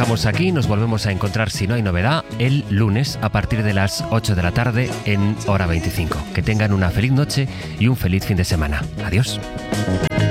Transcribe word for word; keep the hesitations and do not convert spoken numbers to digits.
dejamos aquí, nos volvemos a encontrar si no hay novedad el lunes a partir de las ocho de la tarde en Hora veinticinco. Que tengan una feliz noche y un feliz fin de semana. Adiós.